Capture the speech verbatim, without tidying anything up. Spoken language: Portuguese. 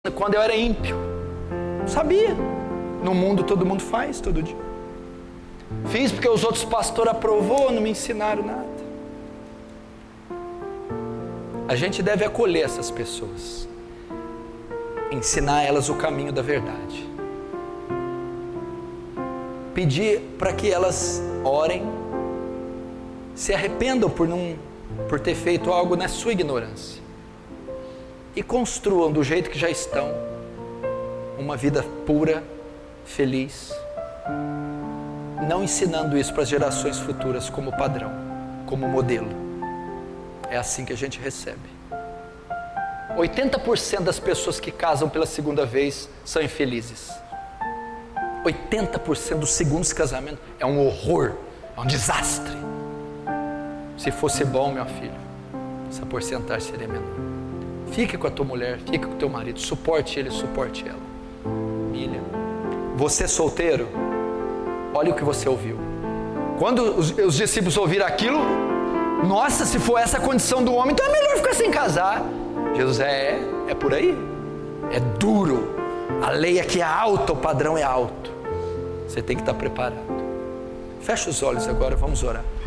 quando eu era ímpio. Sabia. No mundo todo mundo faz, todo dia. Fiz porque os outros pastores aprovou, não me ensinaram nada. A gente deve acolher essas pessoas, ensinar elas o caminho da verdade, pedir para que elas orem, se arrependam por, não, por ter feito algo na sua ignorância e construam do jeito que já estão uma vida pura, feliz, não ensinando isso para as gerações futuras como padrão, como modelo. É assim que a gente recebe. oitenta por cento das pessoas que casam pela segunda vez são infelizes. oitenta por cento dos segundos casamentos é um horror, é um desastre. Se fosse bom, meu filho, essa porcentagem seria menor. Fique com a tua mulher, fique com o teu marido, suporte ele, suporte ela. Milha. Você solteiro, olha o que você ouviu. Quando os, os discípulos ouviram aquilo, nossa, se for essa a condição do homem, então é melhor ficar sem casar. Jesus é, é por aí. É duro. A lei aqui é alta, o padrão é alto. Você tem que estar preparado. Fecha os olhos agora, vamos orar.